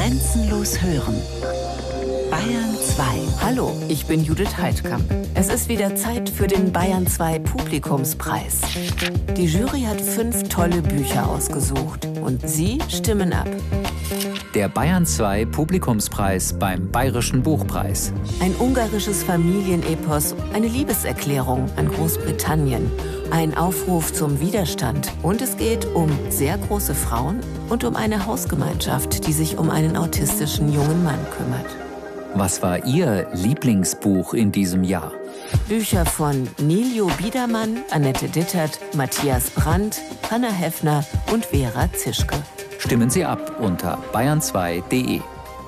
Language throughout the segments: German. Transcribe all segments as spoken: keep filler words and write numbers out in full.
Grenzenlos hören. Bayern zwei. Hallo, ich bin Judith Heidkamp. Es ist wieder Zeit für den Bayern zwei Publikumspreis. Die Jury hat fünf tolle Bücher ausgesucht und Sie stimmen ab. Der Bayern zwei Publikumspreis beim Bayerischen Buchpreis. Ein ungarisches Familienepos, eine Liebeserklärung an Großbritannien, ein Aufruf zum Widerstand und es geht um sehr große Frauen und um eine Hausgemeinschaft, die sich um einen autistischen jungen Mann kümmert. Was war Ihr Lieblingsbuch in diesem Jahr? Bücher von Niljo Biedermann, Annette Dittert, Matthias Brandt, Hanna Heffner und Vera Zischke. Stimmen Sie ab unter bayern zwei punkt de.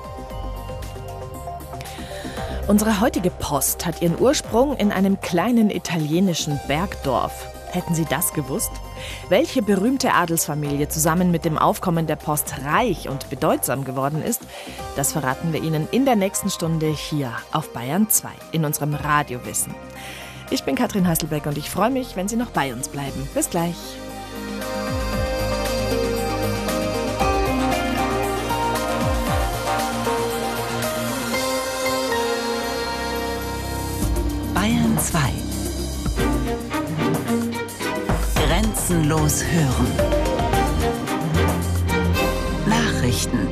Unsere heutige Post hat ihren Ursprung in einem kleinen italienischen Bergdorf. Hätten Sie das gewusst? Welche berühmte Adelsfamilie zusammen mit dem Aufkommen der Post reich und bedeutsam geworden ist, das verraten wir Ihnen in der nächsten Stunde hier auf Bayern zwei in unserem Radiowissen. Ich bin Katrin Hasselbeck und ich freue mich, wenn Sie noch bei uns bleiben. Bis gleich. Bayern zwei. Grenzenlos hören. Nachrichten.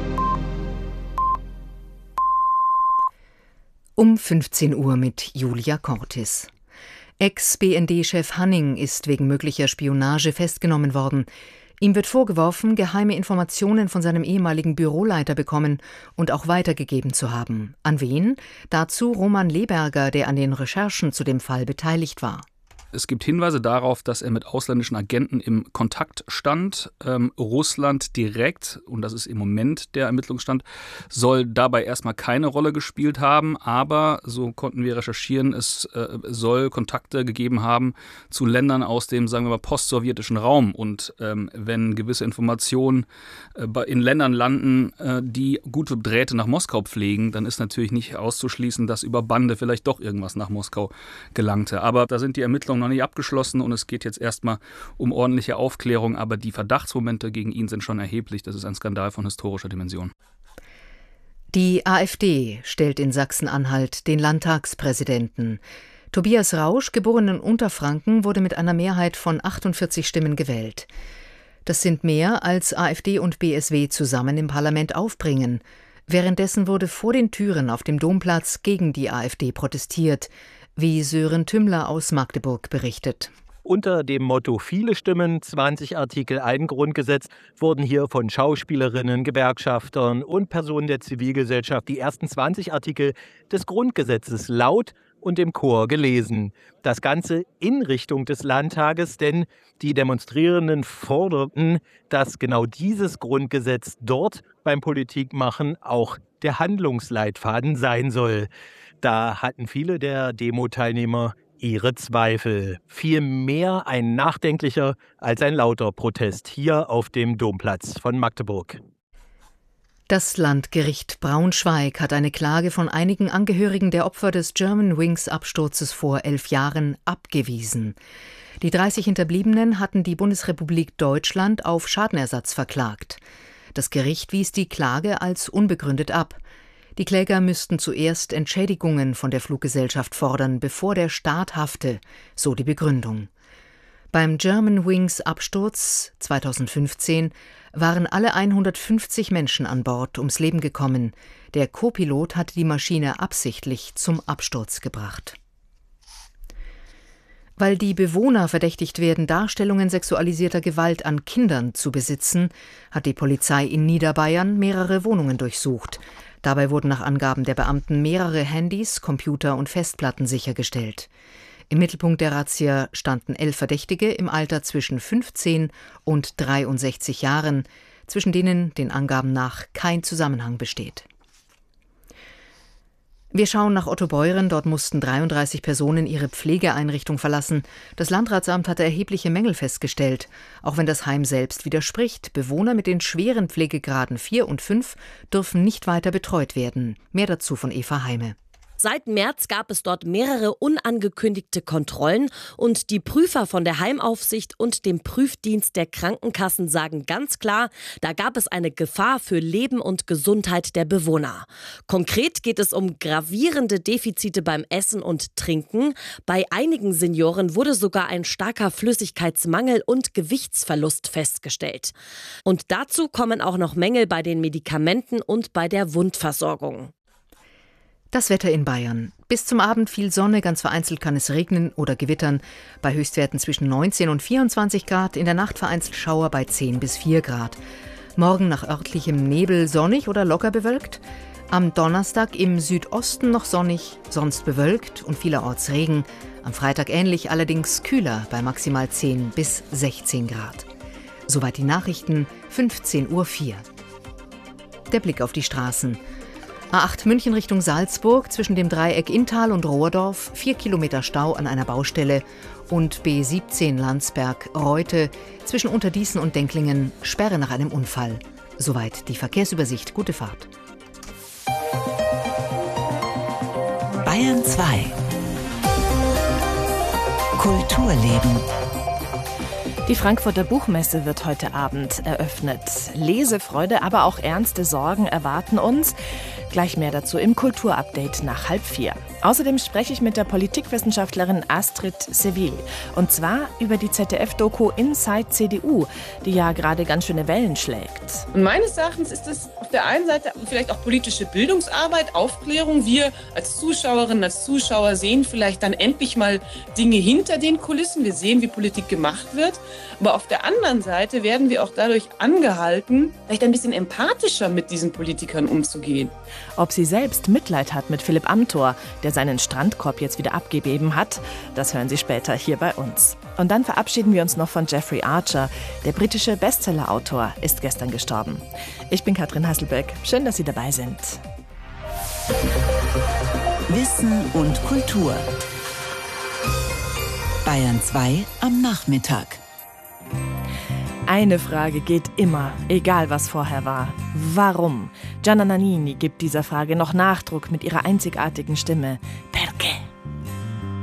Um fünfzehn Uhr mit Julia Cortis. Ex-B N D-Chef Hanning ist wegen möglicher Spionage festgenommen worden. Ihm wird vorgeworfen, geheime Informationen von seinem ehemaligen Büroleiter bekommen und auch weitergegeben zu haben. An wen? Dazu Roman Leberger, der an den Recherchen zu dem Fall beteiligt war. Es gibt Hinweise darauf, dass er mit ausländischen Agenten im Kontakt stand. Ähm, Russland direkt, und das ist im Moment der Ermittlungsstand, soll dabei erstmal keine Rolle gespielt haben. Aber, so konnten wir recherchieren, es äh, soll Kontakte gegeben haben zu Ländern aus dem, sagen wir mal, postsowjetischen Raum. Und ähm, wenn gewisse Informationen äh, in Ländern landen, äh, die gute Drähte nach Moskau pflegen, dann ist natürlich nicht auszuschließen, dass über Bande vielleicht doch irgendwas nach Moskau gelangte. Aber da sind die Ermittlungen noch nicht abgeschlossen und es geht jetzt erstmal um ordentliche Aufklärung, aber die Verdachtsmomente gegen ihn sind schon erheblich. Das ist ein Skandal von historischer Dimension. Die AfD stellt in Sachsen-Anhalt den Landtagspräsidenten. Tobias Rausch, geboren in Unterfranken, wurde mit einer Mehrheit von achtundvierzig Stimmen gewählt. Das sind mehr, als AfD und B S W zusammen im Parlament aufbringen. Währenddessen wurde vor den Türen auf dem Domplatz gegen die AfD protestiert, wie Sören Tümmler aus Magdeburg berichtet. Unter dem Motto viele Stimmen, zwanzig Artikel ein Grundgesetz wurden hier von Schauspielerinnen, Gewerkschaftern und Personen der Zivilgesellschaft die ersten zwanzig Artikel des Grundgesetzes laut und im Chor gelesen. Das Ganze in Richtung des Landtages, denn die Demonstrierenden forderten, dass genau dieses Grundgesetz dort beim Politikmachen auch der Handlungsleitfaden sein soll. Da hatten viele der Demo-Teilnehmer ihre Zweifel. Viel mehr ein nachdenklicher als ein lauter Protest hier auf dem Domplatz von Magdeburg. Das Landgericht Braunschweig hat eine Klage von einigen Angehörigen der Opfer des Germanwings-Absturzes vor elf Jahren abgewiesen. Die dreißig Hinterbliebenen hatten die Bundesrepublik Deutschland auf Schadenersatz verklagt. Das Gericht wies die Klage als unbegründet ab. Die Kläger müssten zuerst Entschädigungen von der Fluggesellschaft fordern, bevor der Staat hafte, so die Begründung. Beim Germanwings-Absturz zweitausendfünfzehn waren alle hundertfünfzig Menschen an Bord ums Leben gekommen. Der Co-Pilot hatte die Maschine absichtlich zum Absturz gebracht. Weil die Bewohner verdächtigt werden, Darstellungen sexualisierter Gewalt an Kindern zu besitzen, hat die Polizei in Niederbayern mehrere Wohnungen durchsucht. Dabei wurden nach Angaben der Beamten mehrere Handys, Computer und Festplatten sichergestellt. Im Mittelpunkt der Razzia standen elf Verdächtige im Alter zwischen fünfzehn und dreiundsechzig Jahren, zwischen denen den Angaben nach kein Zusammenhang besteht. Wir schauen nach Ottobeuren. Dort mussten dreiunddreißig Personen ihre Pflegeeinrichtung verlassen. Das Landratsamt hatte erhebliche Mängel festgestellt. Auch wenn das Heim selbst widerspricht, Bewohner mit den schweren Pflegegraden vier und fünf dürfen nicht weiter betreut werden. Mehr dazu von Eva Heime. Seit März gab es dort mehrere unangekündigte Kontrollen und die Prüfer von der Heimaufsicht und dem Prüfdienst der Krankenkassen sagen ganz klar, da gab es eine Gefahr für Leben und Gesundheit der Bewohner. Konkret geht es um gravierende Defizite beim Essen und Trinken. Bei einigen Senioren wurde sogar ein starker Flüssigkeitsmangel und Gewichtsverlust festgestellt. Und dazu kommen auch noch Mängel bei den Medikamenten und bei der Wundversorgung. Das Wetter in Bayern. Bis zum Abend viel Sonne, ganz vereinzelt kann es regnen oder gewittern. Bei Höchstwerten zwischen neunzehn und vierundzwanzig Grad, in der Nacht vereinzelt Schauer bei zehn bis vier Grad. Morgen nach örtlichem Nebel sonnig oder locker bewölkt. Am Donnerstag im Südosten noch sonnig, sonst bewölkt und vielerorts Regen. Am Freitag ähnlich, allerdings kühler bei maximal zehn bis sechzehn Grad. Soweit die Nachrichten, fünfzehn Uhr vier. Der Blick auf die Straßen. A acht München Richtung Salzburg, zwischen dem Dreieck Inntal und Rohrdorf, vier Kilometer Stau an einer Baustelle. Und B siebzehn Landsberg-Reute, zwischen Unterdießen und Denklingen, Sperre nach einem Unfall. Soweit die Verkehrsübersicht. Gute Fahrt. Bayern zwei. Kulturleben. Die Frankfurter Buchmesse wird heute Abend eröffnet. Lesefreude, aber auch ernste Sorgen erwarten uns. Gleich mehr dazu im Kulturupdate nach halb vier. Außerdem spreche ich mit der Politikwissenschaftlerin Astrid Seville. Und zwar über die Z D F-Doku Inside C D U, die ja gerade ganz schöne Wellen schlägt. Und meines Erachtens ist es auf der einen Seite vielleicht auch politische Bildungsarbeit, Aufklärung. Wir als Zuschauerinnen, als Zuschauer sehen vielleicht dann endlich mal Dinge hinter den Kulissen. Wir sehen, wie Politik gemacht wird. Aber auf der anderen Seite werden wir auch dadurch angehalten, vielleicht ein bisschen empathischer mit diesen Politikern umzugehen. Ob sie selbst Mitleid hat mit Philipp Amthor, der seinen Strandkorb jetzt wieder abgegeben hat, das hören Sie später hier bei uns. Und dann verabschieden wir uns noch von Jeffrey Archer. Der britische Bestsellerautor ist gestern gestorben. Ich bin Katrin Hasselböck. Schön, dass Sie dabei sind. Wissen und Kultur. Bayern zwei am Nachmittag. Eine Frage geht immer, egal was vorher war. Warum? Gianna Nannini gibt dieser Frage noch Nachdruck mit ihrer einzigartigen Stimme. Perché?